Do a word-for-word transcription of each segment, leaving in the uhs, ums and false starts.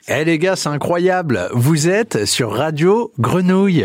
Eh les gars, c'est incroyable. Vous êtes sur Radio Grenouille.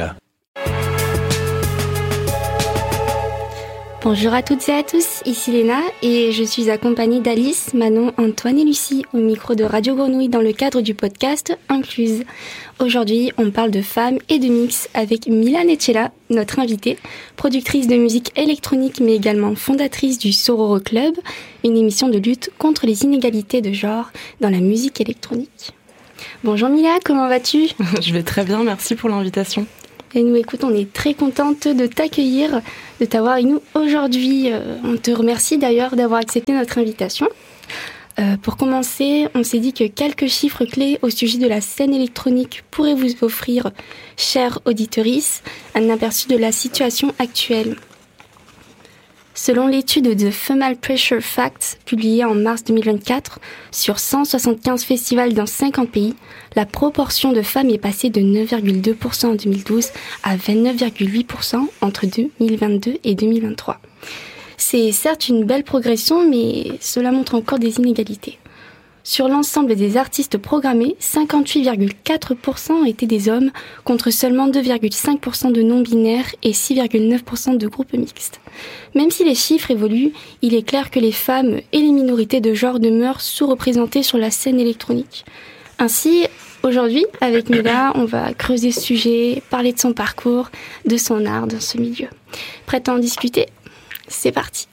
Bonjour à toutes et à tous, ici Léna et je suis accompagnée d'Alice, Manon, Antoine et Lucie au micro de Radio Grenouille dans le cadre du podcast Incluse. Aujourd'hui, on parle de femmes et de mix avec Mila Necella, notre invitée, productrice de musique électronique mais également fondatrice du Sororo Club, une émission de lutte contre les inégalités de genre dans la musique électronique. Bonjour Mila, comment vas-tu ? Je vais très bien, merci pour l'invitation. Et nous, écoute, on est très contente de t'accueillir, de t'avoir avec nous aujourd'hui. Euh, on te remercie d'ailleurs d'avoir accepté notre invitation. Euh, pour commencer, on s'est dit que quelques chiffres clés au sujet de la scène électronique pourraient vous offrir, chères auditrices, un aperçu de la situation actuelle. Selon l'étude de Female Pressure Facts, publiée en mars deux mille vingt-quatre, sur cent soixante-quinze festivals dans cinquante pays, la proportion de femmes est passée de neuf virgule deux pour cent en deux mille douze à vingt-neuf virgule huit pour cent entre deux mille vingt-deux et deux mille vingt-trois. C'est certes une belle progression, mais cela montre encore des inégalités. Sur l'ensemble des artistes programmés, cinquante-huit virgule quatre pour cent étaient des hommes, contre seulement deux virgule cinq pour cent de non-binaires et six virgule neuf pour cent de groupes mixtes. Même si les chiffres évoluent, il est clair que les femmes et les minorités de genre demeurent sous-représentées sur la scène électronique. Ainsi, aujourd'hui, avec Mila, on va creuser ce sujet, parler de son parcours, de son art dans ce milieu. Prête à en discuter ? C'est parti.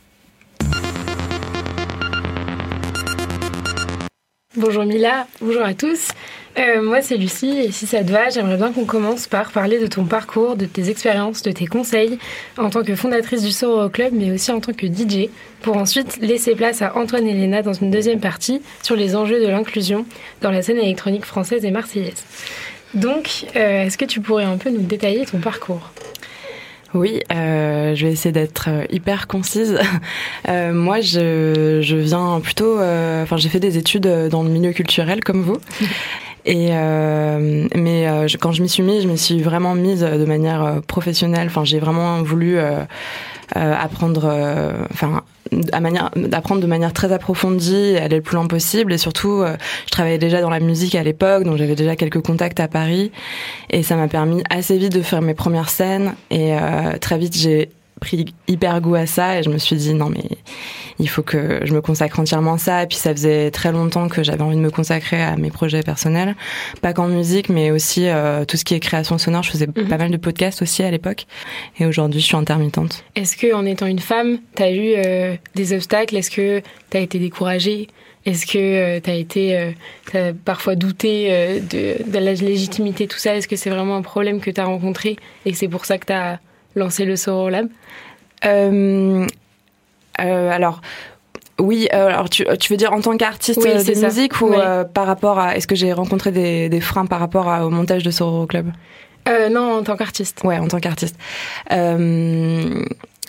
Bonjour Mila, bonjour à tous. Euh, moi c'est Lucie et si ça te va, j'aimerais bien qu'on commence par parler de ton parcours, de tes expériences, de tes conseils en tant que fondatrice du Sororo Club mais aussi en tant que D J pour ensuite laisser place à Antoine et Léna dans une deuxième partie sur les enjeux de l'inclusion dans la scène électronique française et marseillaise. Donc, euh, est-ce que tu pourrais un peu nous détailler ton parcours ? Oui, euh, je vais essayer d'être hyper concise. Euh, moi, je, je viens plutôt... Enfin, euh, j'ai fait des études dans le milieu culturel, comme vous. Et euh, mais euh, je, quand je m'y suis mise, je m'y suis vraiment mise de manière euh, professionnelle. Enfin, j'ai vraiment voulu euh, euh, apprendre... Enfin... Euh, à manière d'apprendre de manière très approfondie, aller le plus loin possible et surtout euh, je travaillais déjà dans la musique à l'époque donc j'avais déjà quelques contacts à Paris et ça m'a permis assez vite de faire mes premières scènes et euh, très vite j'ai pris hyper goût à ça et je me suis dit non mais il faut que je me consacre entièrement à ça et puis ça faisait très longtemps que j'avais envie de me consacrer à mes projets personnels, pas qu'en musique mais aussi euh, tout ce qui est création sonore. Je faisais mmh. pas mal de podcasts aussi à l'époque et aujourd'hui je suis intermittente. Est-ce que en étant une femme t'as eu euh, des obstacles? Est-ce que t'as été découragée? Est-ce que euh, t'as été euh, t'as parfois douté euh, de, de la légitimité, tout ça? Est-ce que c'est vraiment un problème que t'as rencontré et que c'est pour ça que t'as lancé le Sororo Lab? Euh, euh, alors, oui. Euh, alors, tu, tu veux dire en tant qu'artiste oui, de musique ou oui. euh, par rapport à est-ce que j'ai rencontré des, des freins par rapport à, au montage de Sororo Club? euh, Non, en tant qu'artiste. Ouais, en tant qu'artiste. Euh,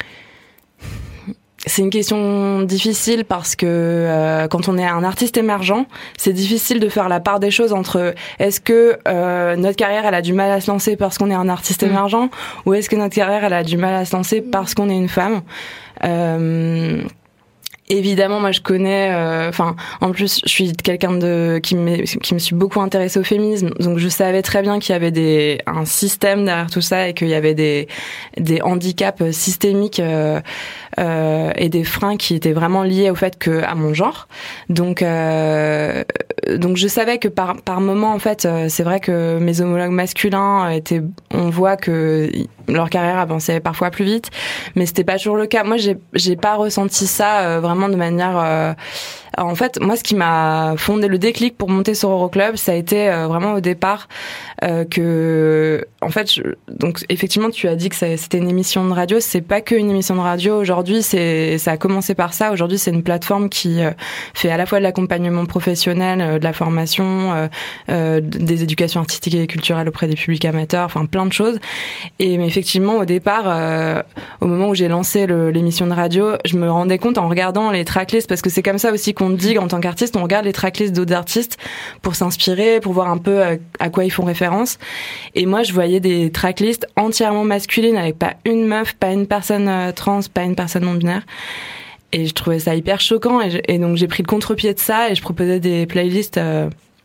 c'est une question difficile parce que euh, quand on est un artiste émergent, c'est difficile de faire la part des choses entre est-ce que euh, notre carrière elle a du mal à se lancer parce qu'on est un artiste mmh. émergent ou est-ce que notre carrière elle a du mal à se lancer parce qu'on est une femme. Euh, Évidemment, moi, je connais. Enfin, euh, en plus, je suis quelqu'un de qui me qui me suis beaucoup intéressée au féminisme, donc je savais très bien qu'il y avait des un système derrière tout ça et qu'il y avait des des handicaps systémiques euh, euh, et des freins qui étaient vraiment liés au fait que à mon genre. Donc euh, donc je savais que par par moment, en fait, c'est vrai que mes homologues masculins étaient. On voit que leur carrière avançait parfois plus vite, mais c'était pas toujours le cas. Moi, j'ai j'ai pas ressenti ça euh, vraiment de manière. Euh, en fait, moi, ce qui m'a fondé le déclic pour monter Sororo Club, ça a été euh, vraiment au départ euh, que, en fait, je, donc effectivement, tu as dit que ça, c'était une émission de radio. C'est pas que une émission de radio. Aujourd'hui, c'est ça a commencé par ça. Aujourd'hui, c'est une plateforme qui euh, fait à la fois de l'accompagnement professionnel, euh, de la formation, euh, euh, des éducations artistiques et culturelles auprès des publics amateurs, enfin plein de choses. Et mais effectivement, au départ, euh, au moment où j'ai lancé le, l'émission de radio, je me rendais compte en regardant les tracklists, parce que c'est comme ça aussi qu'on dit en tant qu'artiste, on regarde les tracklists d'autres artistes pour s'inspirer, pour voir un peu à, à quoi ils font référence. Et moi, je voyais des tracklists entièrement masculines, avec pas une meuf, pas une personne euh, trans, pas une personne non-binaire. Et je trouvais ça hyper choquant. Et, je, et donc, j'ai pris le contre-pied de ça et je proposais des playlists... Euh,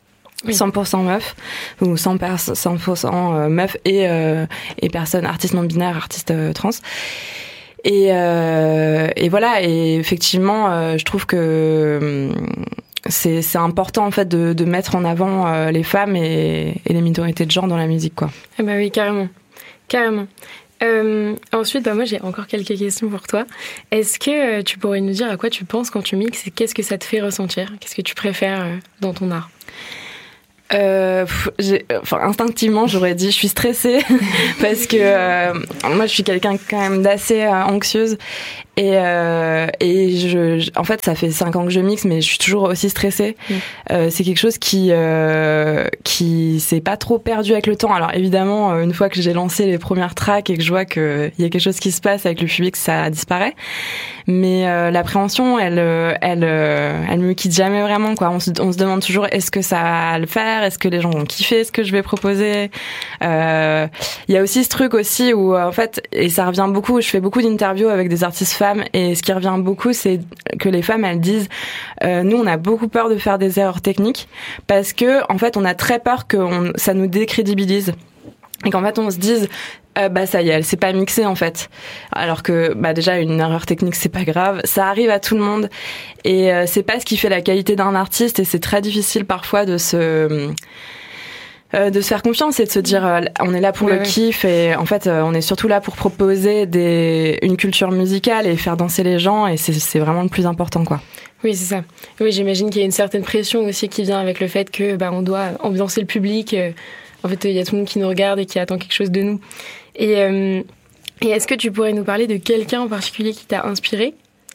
oui. cent pour cent meufs, ou cent pour cent meufs et, euh, et personnes, artistes non binaires, artistes euh, trans. Et, euh, et voilà, et effectivement, euh, je trouve que c'est, c'est important en fait de, de mettre en avant euh, les femmes et, et les minorités de genre dans la musique, quoi. Ah bah oui, carrément, carrément. Euh, ensuite, bah moi j'ai encore quelques questions pour toi. Est-ce que euh, tu pourrais nous dire à quoi tu penses quand tu mixes et qu'est-ce que ça te fait ressentir? Qu'est-ce que tu préfères euh, dans ton art? Euh, j'ai, enfin, instinctivement, j'aurais dit je suis stressée parce que euh, moi je suis quelqu'un quand même d'assez euh, anxieuse et euh, et je, je en fait ça fait cinq ans que je mixe mais je suis toujours aussi stressée. Mmh. Euh, c'est quelque chose qui euh, qui s'est pas trop perdu avec le temps. Alors évidemment une fois que j'ai lancé les premières tracks et que je vois que il y a quelque chose qui se passe avec le public, ça disparaît. Mais euh, l'appréhension, elle elle elle me quitte jamais vraiment, quoi. On se on se demande toujours est-ce que ça va le faire, est-ce que les gens vont kiffer ce que je vais proposer. Euh, il y a aussi ce truc aussi où en fait, et ça revient beaucoup, je fais beaucoup d'interviews avec des artistes femmes et ce qui revient beaucoup c'est que les femmes elles disent euh, nous on a beaucoup peur de faire des erreurs techniques parce que en fait on a très peur que on, ça nous décrédibilise et qu'en fait on se dise euh, bah ça y est elle s'est pas mixée en fait, alors que bah déjà une erreur technique c'est pas grave, ça arrive à tout le monde et euh, c'est pas ce qui fait la qualité d'un artiste et c'est très difficile parfois de se Euh, de se faire confiance et de se dire euh, on est là pour ouais, le ouais. kiff et en fait euh, on est surtout là pour proposer des une culture musicale et faire danser les gens et c'est c'est vraiment le plus important, quoi. Oui, c'est ça. Oui, j'imagine qu'il y a une certaine pression aussi qui vient avec le fait que bah on doit ambiancer le public. Euh, en fait, il y a tout le monde qui nous regarde et qui attend quelque chose de nous. Et euh, et est-ce que tu pourrais nous parler de quelqu'un en particulier qui t'a inspiré?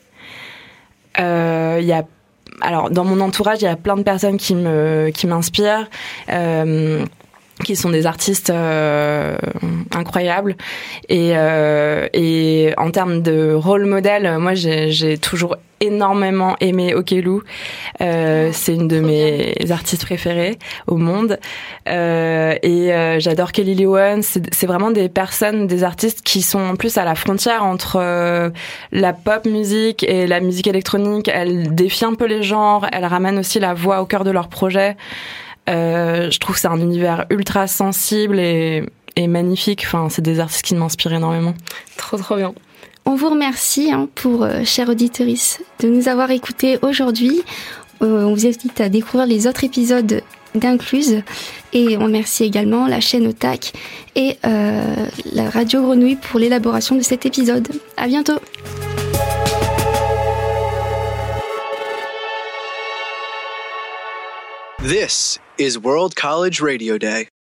Euh, il y a Alors, dans mon entourage, il y a plein de personnes qui me qui m'inspirent, euh, qui sont des artistes euh, incroyables. Et euh, et en termes de rôle modèle, moi, j'ai j'ai toujours énormément aimé Okelou. Euh, c'est une de mes artistes préférées au monde. Euh, et euh, j'adore Kelly Lee Owens. C'est, c'est vraiment des personnes, des artistes qui sont en plus à la frontière entre euh, la pop musique et la musique électronique. Elles défient un peu les genres. Elles ramènent aussi la voix au cœur de leurs projets. Euh, je trouve que c'est un univers ultra sensible et, et magnifique. Enfin, c'est des artistes qui m'inspirent énormément. Trop, trop bien. On vous remercie hein, pour, euh, chère auditrice, de nous avoir écoutés aujourd'hui. Euh, on vous invite à découvrir les autres épisodes d'Incluse et on remercie également la chaîne Otac et euh, la Radio Grenouille pour l'élaboration de cet épisode. À bientôt. This is World College Radio Day.